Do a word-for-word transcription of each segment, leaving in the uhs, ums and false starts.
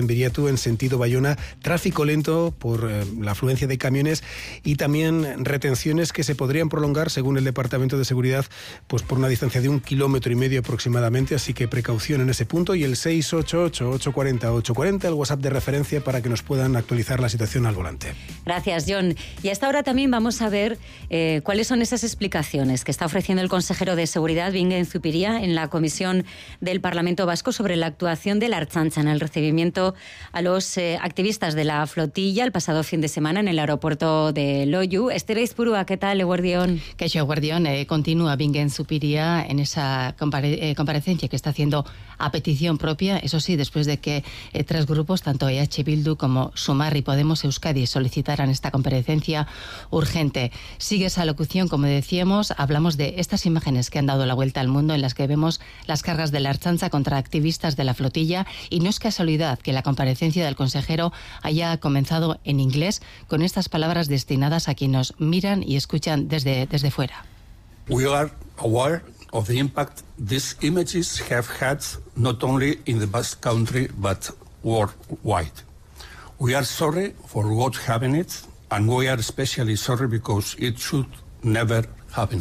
en Biriatu, en sentido Bayona, tráfico lento por eh, la afluencia de camiones y también retenciones que se podrían prolongar, según el Departamento de Seguridad, pues por una distancia de un kilómetro y medio aproximadamente, así que precaución en ese punto. Y el seis ocho ocho, ocho cuatro cero, ocho cuatro cero, el WhatsApp de referencia para que nos puedan actualizar la situación al volante. Gracias, John. Y hasta ahora también vamos a ver eh, cuáles son esas explicaciones que está ofreciendo el consejero de Seguridad, Bingen Zupiria, en la Comisión del Parlamento Vasco sobre la actuación de la Ertzaintza en el recibimiento a los eh, activistas de la flotilla el pasado fin de semana en el aeropuerto de Loiu. Esther Aizpurua, ¿qué tal, Eguardión? Kaixo, Eguardión. Eh, continúa Bingen Zupiria en esa compare- eh, comparecencia que está haciendo a petición propia, eso sí, después de que eh, tres grupos, tanto E H Bildu como Sumar y Podemos Euskadi, solicitaran esta comparecencia urgente. Sigue esa locución, como decíamos, hablamos de estas imágenes que han dado la vuelta al mundo en las que vemos las cargas de la Ertzaintza contra activistas de la flotilla, y no es casualidad que la comparecencia del consejero haya comenzado en inglés con estas palabras destinadas a quienes nos miran y escuchan desde, desde fuera. We are aware of the impact these images have had not only in the Basque Country but worldwide. We are sorry for what happened, and we are especially sorry because it should never happen.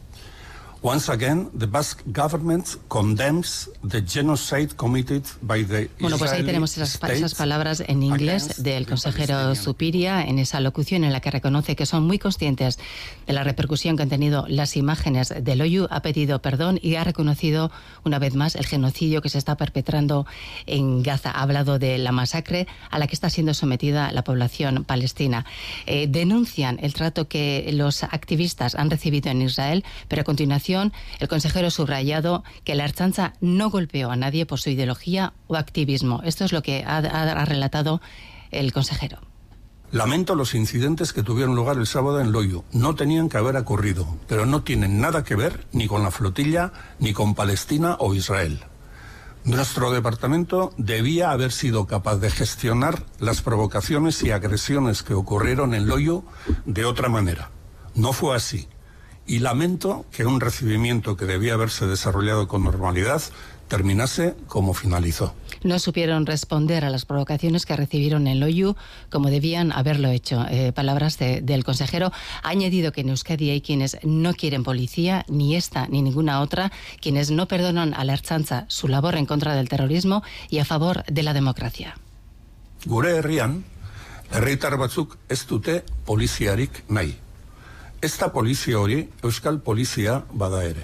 Once again, the Basque government condemns the genocide committed by the Bueno, pues ahí tenemos esas, esas palabras en inglés del consejero Zupiria en esa locución en la que reconoce que son muy conscientes de la repercusión que han tenido las imágenes de Loiu, ha pedido perdón y ha reconocido una vez más el genocidio que se está perpetrando en Gaza. Ha hablado de la masacre a la que está siendo sometida la población palestina. Eh, denuncian el trato que los activistas han recibido en Israel, pero a continuación el consejero ha subrayado que la Ertzaintza no golpeó a nadie por su ideología o activismo. Esto es lo que ha, ha relatado el consejero. Lamento los incidentes que tuvieron lugar el sábado en Loiu. No tenían que haber ocurrido, pero no tienen nada que ver ni con la flotilla, ni con Palestina o Israel. Nuestro departamento debía haber sido capaz de gestionar las provocaciones y agresiones que ocurrieron en Loiu de otra manera. No fue así. Y lamento que un recibimiento que debía haberse desarrollado con normalidad terminase como finalizó. No supieron responder a las provocaciones que recibieron en Loiu como debían haberlo hecho. Eh, palabras de, del consejero. Ha añadido que en Euskadi hay quienes no quieren policía, ni esta ni ninguna otra, quienes no perdonan a la Ertzaintza su labor en contra del terrorismo y a favor de la democracia. Gure herrian, herritar batzuk ez dute poliziarik nahi. Esta polizia hori euskal polizia bada ere.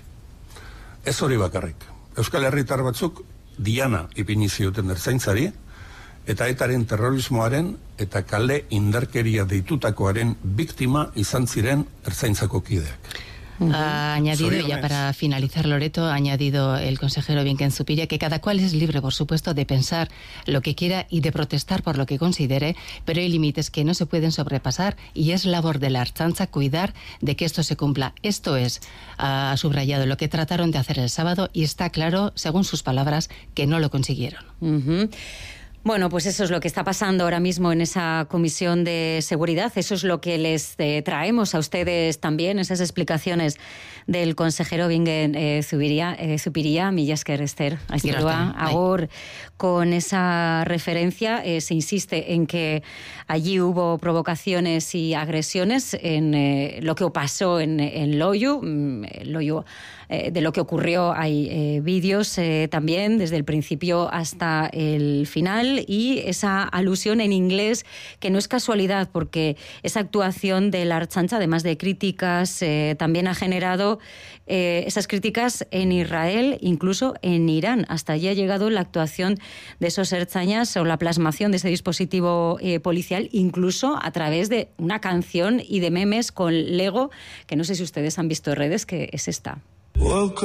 Ez hori bakarrik. Euskal herritar batzuk diana ipini zioten Ertzaintzari, eta etaren terrorismoaren eta kale indarkeria deitutakoaren biktima izan ziren Ertzaintzako kideak. Ha añadido, ya para finalizar, Loreto, ha añadido el consejero Bingen Zupiria que cada cual es libre, por supuesto, de pensar lo que quiera y de protestar por lo que considere, pero hay límites que no se pueden sobrepasar y es labor de la Ertzaintza cuidar de que esto se cumpla. Esto es, ha subrayado, lo que trataron de hacer el sábado y está claro, según sus palabras, que no lo consiguieron. Uh-huh. Bueno, pues eso es lo que está pasando ahora mismo en esa comisión de seguridad. Eso es lo que les eh, traemos a ustedes también, esas explicaciones del consejero Bingen eh, Zupiria, eh, Zupiria, Mila esker, Esther Aizpurua, Agur. Con esa referencia eh, se insiste en que allí hubo provocaciones y agresiones en eh, lo que pasó en, en Loiu. Loiu eh, de lo que ocurrió hay eh, vídeos eh, también desde el principio hasta el final. Y esa alusión en inglés, que no es casualidad, porque esa actuación de la Ertzaintza, además de críticas, eh, también ha generado eh, esas críticas en Israel, incluso en Irán. Hasta allí ha llegado la actuación de esos ertzainas o la plasmación de ese dispositivo eh, policial, incluso a través de una canción y de memes con Lego, que no sé si ustedes han visto en redes, que es esta.